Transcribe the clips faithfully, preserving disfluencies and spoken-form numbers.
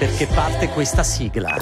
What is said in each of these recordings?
perché parte questa sigla.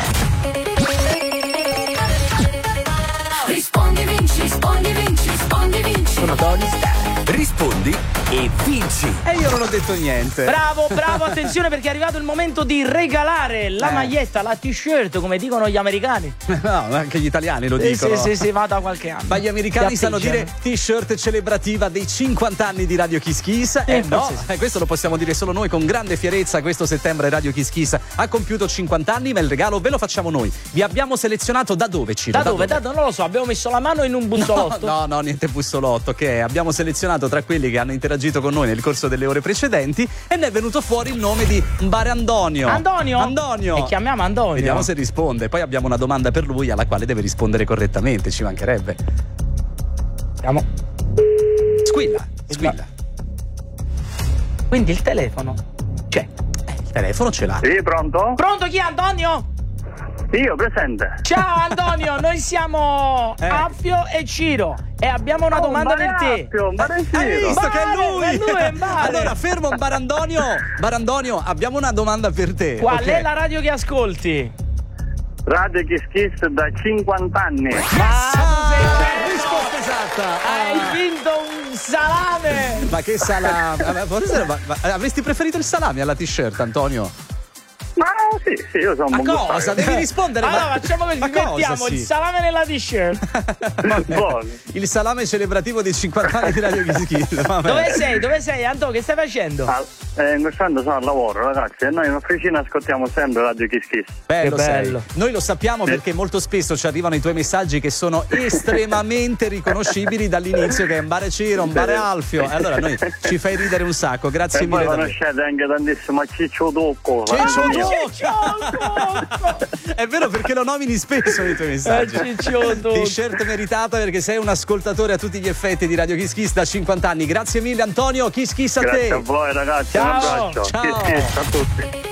Rispondi, vinci, rispondi, vinci, rispondi, vinci. Sono Tony Star. Rispondi e vinci. E io non ho detto niente. Bravo, bravo, attenzione perché è arrivato il momento di regalare la Eh. maglietta, la t-shirt, come dicono gli americani. No, anche gli italiani lo Sì, dicono. sì, sì, sì, va da qualche anno. Ma gli americani Ti sanno dire atteggiano. t-shirt celebrativa dei cinquanta anni di Radio Kiss Kiss. Eh no, sì, sì. eh, questo lo possiamo dire solo noi con grande fierezza. Questo settembre Radio Kiss Kiss ha compiuto cinquanta anni, ma il regalo ve lo facciamo noi. Vi abbiamo selezionato da dove, Ciro? Da dove? Da dove? Non lo so, abbiamo messo la mano in un bussolotto. No, no, niente bussolotto, che abbiamo selezionato tra quelli che hanno interagito con noi nel corso delle ore precedenti e ne è venuto fuori il nome di Mbare Andonio. Antonio? Antonio. E chiamiamo Antonio. Vediamo se risponde. Poi abbiamo una domanda per lui alla quale deve rispondere correttamente, ci mancherebbe. Siamo. Squilla, squilla. Quindi il telefono c'è. Eh, il telefono ce l'ha. Sì, pronto? Pronto, chi è Antonio? Io, presente. Ciao Antonio, noi siamo Eh. Affio e Ciro e abbiamo una Oh, domanda per te. Appio, ma Hai visto che è lui? È lui, è Mbare. Allora, fermo Barandonio. Barandonio, abbiamo una domanda per te. Qual ok? è la radio che ascolti? Radio Kiss Kiss da cinquanta anni. Ah, risposta esatta. Hai Ah. vinto un salame! Ma che salame. Ma- ma- ma- ma- Avresti preferito il salame alla t-shirt, Antonio? Ma sì, sì, io sono Ma un buon cosa? gustaio. Devi rispondere. Allora ma- facciamo così, ma cosa, mettiamo sì? il salame nella t-shirt. Vabbè. Buono. Il salame celebrativo di cinquanta anni di Radio Kiss Kiss. Vabbè. Dove sei? Dove sei Antonio? Che stai facendo? Ah, eh, in questo momento sono al lavoro, ragazzi, e noi in officina ascoltiamo sempre Radio Kiss Kiss. Bello, Che sei. bello. Noi lo sappiamo perché molto spesso ci arrivano i tuoi messaggi che sono estremamente riconoscibili dall'inizio, che è un bare Ciro, un bare Alfio. E allora noi ci fai ridere un sacco, grazie E mille. voi davvero. conoscete anche tantissimo Ciccio Tocco. Ciccio l'amico mio. Tocco! È vero, perché lo nomini spesso nei tuoi messaggi. Eh, Ciccio Tocco. T-shirt meritata perché sei un ascoltatore a tutti gli effetti di Radio Kiss Kiss da cinquanta anni. Grazie mille Antonio, Kiss Kiss a Grazie te. a voi ragazzi, Ciao. un abbraccio. Ciao. Kiss Kiss a tutti.